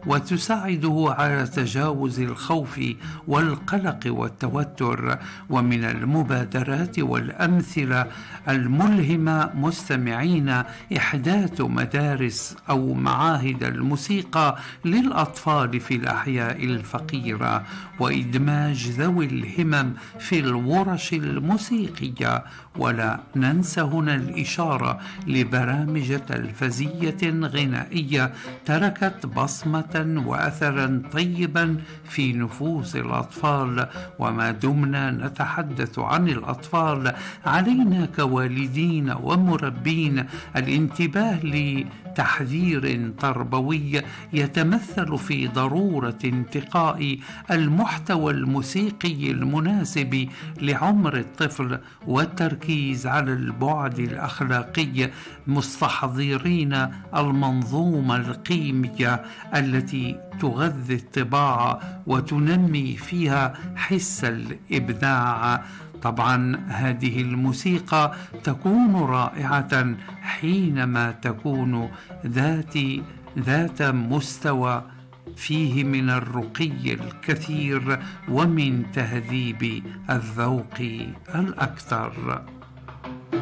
وتساعده على تجاوز الخوف والقلق والتوتر. ومن المبادرات والأمثلة الملهمة مستمعين إحداث مدارس أو معاهد الموسيقى للأطفال في الأحياء الفقيرة، وإدماج ذوي الهمم في الورش الموسيقية. ولا ننسى هنا الإشارة لبرامج تلفزية غنائية تركت بصمة وأثرا طيبا في نفوس الأطفال. وما دمنا نتحدث عن الأطفال، علينا كوالدين ومربين الانتباه لتحذير تربوي يتمثل في ضرورة انتقاء المحتوى الموسيقي المناسب لعمر الطفل، والتركيز على البعد الأخلاقي، مستحضرين المنظومة القيمية التي تغذي الطباع وتنمي فيها حس الإبداع. طبعا هذه الموسيقى تكون رائعة حينما تكون ذات مستوى فيه من الرقي الكثير ومن تهذيب الذوق الأكثر.